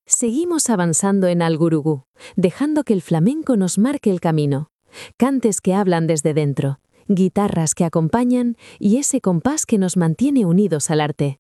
Seguimos avanzando en Algurugú, dejando que el flamenco nos marque el camino. Cantes que hablan desde dentro, guitarras que acompañan y ese compás que nos mantiene unidos al arte.